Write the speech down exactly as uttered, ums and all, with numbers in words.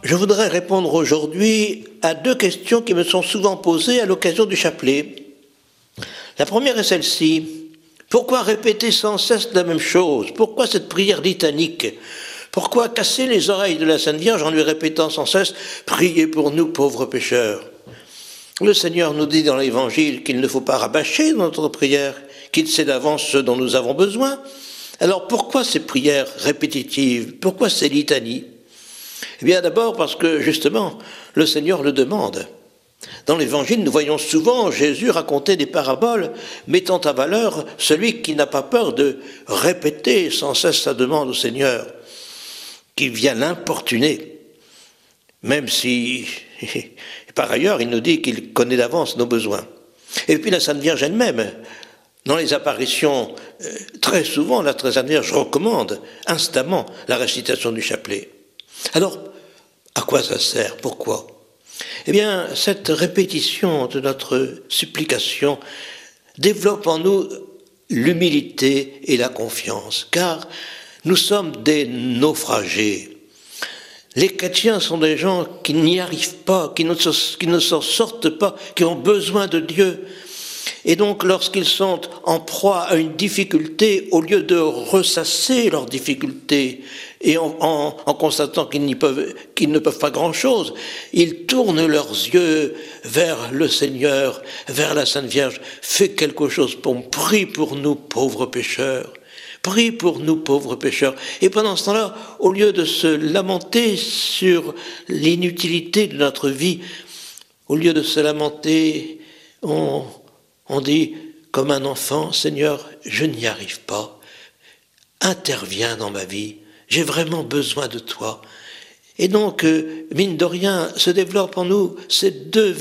Je voudrais répondre aujourd'hui à deux questions qui me sont souvent posées à l'occasion du chapelet. La première est celle-ci. Pourquoi répéter sans cesse la même chose? Pourquoi cette prière litanique? Pourquoi casser les oreilles de la Sainte Vierge en lui répétant sans cesse « Priez pour nous, pauvres pécheurs ». Le Seigneur nous dit dans l'Évangile qu'il ne faut pas rabâcher notre prière, qu'il sait d'avance ce dont nous avons besoin. Alors pourquoi ces prières répétitives? Pourquoi ces litanies? Eh bien d'abord parce que justement, le Seigneur le demande. Dans l'Évangile, nous voyons souvent Jésus raconter des paraboles mettant en valeur celui qui n'a pas peur de répéter sans cesse sa demande au Seigneur, qui vient l'importuner, même si, par ailleurs, il nous dit qu'il connaît d'avance nos besoins. Et puis la Sainte Vierge elle-même, dans les apparitions, très souvent, la très Sainte Vierge recommande instamment la récitation du chapelet. Alors, à quoi ça sert? Pourquoi? Eh bien, cette répétition de notre supplication développe en nous l'humilité et la confiance, car nous sommes des naufragés. Les chrétiens sont des gens qui n'y arrivent pas, qui ne, qui ne s'en sortent pas, qui ont besoin de Dieu. Et donc, lorsqu'ils sont en proie à une difficulté, au lieu de ressasser leurs difficultés et en, en, en constatant qu'ils, n'y peuvent, qu'ils ne peuvent pas grand-chose, ils tournent leurs yeux vers le Seigneur, vers la Sainte Vierge. Fais quelque chose pour nous, prie pour nous, pauvres pécheurs. Prie pour nous, pauvres pécheurs. Et pendant ce temps-là, au lieu de se lamenter sur l'inutilité de notre vie, au lieu de se lamenter, on... On dit, comme un enfant, Seigneur, je n'y arrive pas. Interviens dans ma vie. J'ai vraiment besoin de toi. Et donc, mine de rien, se développent en nous ces deux